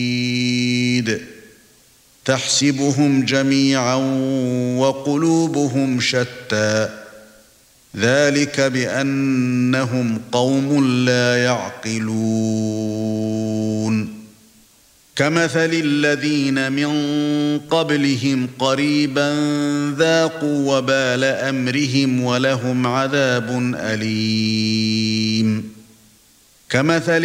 تحسبهم جميعا وقلوبهم شتى ذلك بأنهم قوم لا يعقلون كمثل الذين من قبلهم قريبا ذاقوا وبال أمرهم ولهم عذاب أليم كمثل